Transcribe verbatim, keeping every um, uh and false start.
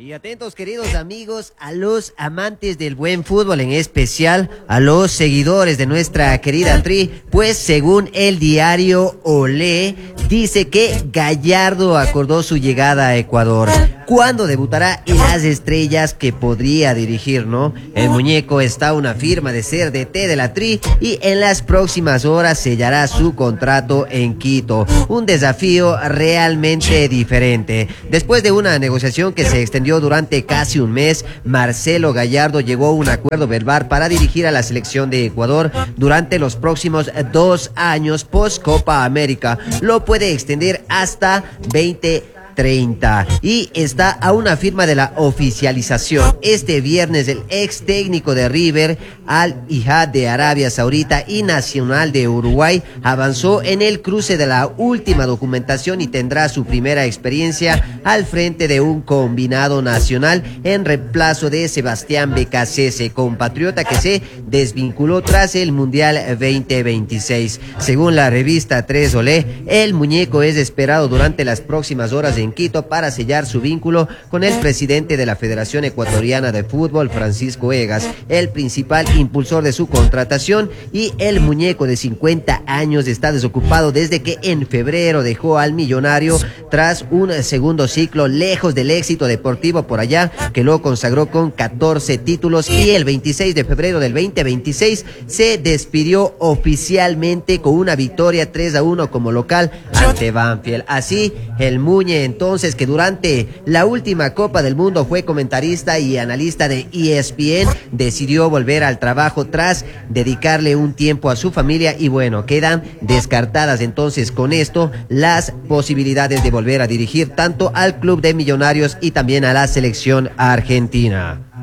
Y atentos, queridos amigos, a los amantes del buen fútbol, en especial a los seguidores de nuestra querida Tri, pues según el diario Olé, dice que Gallardo acordó su llegada a Ecuador. ¿Cuándo debutará en las estrellas que podría dirigir, no? El muñeco está a una firma de ser D T de la Tri y en las próximas horas sellará su contrato en Quito. Un desafío realmente diferente. Después de una negociación que se extendió durante casi un mes, Marcelo Gallardo llegó a un acuerdo verbal para dirigir a la selección de Ecuador durante los próximos dos años post Copa América. Lo puede extender hasta veinte treinta y está a una firma de la oficialización. Este viernes el ex técnico de River, Al Ittihad de Arabia Saudita y Nacional de Uruguay avanzó en el cruce de la última documentación y tendrá su primera experiencia al frente de un combinado nacional en reemplazo de Sebastián Becasese, compatriota que se desvinculó tras el Mundial veinte veintiséis. Según la revista tres Olé, el muñeco es esperado durante las próximas horas en Quito para sellar su vínculo con el presidente de la Federación Ecuatoriana de Fútbol, Francisco Egas, el principal impulsor de su contratación, y el muñeco de cincuenta años está desocupado desde que en febrero dejó al Millonario tras un segundo ciclo lejos del éxito deportivo por allá, que lo consagró con catorce títulos, y el veintiséis de febrero del veinte veintiséis se despidió oficialmente con una victoria tres a uno como local ante Banfield. Así, el Muñe, entonces, que durante la última Copa del Mundo fue comentarista y analista de E S P N, decidió volver al trabajo tras dedicarle un tiempo a su familia y bueno, quedan descartadas entonces con esto las posibilidades de volver a dirigir tanto al club de Millonarios y también a la selección argentina.